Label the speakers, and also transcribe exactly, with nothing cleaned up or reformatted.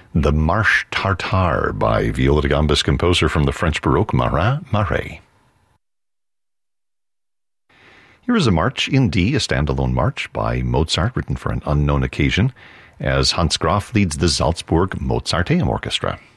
Speaker 1: the Marche Tartare by viola da gambas composer from the French Baroque Marin Marais. Here is a march in D, a standalone march by Mozart written for an unknown occasion, as Hans Graf leads the Salzburg Mozarteum Orchestra.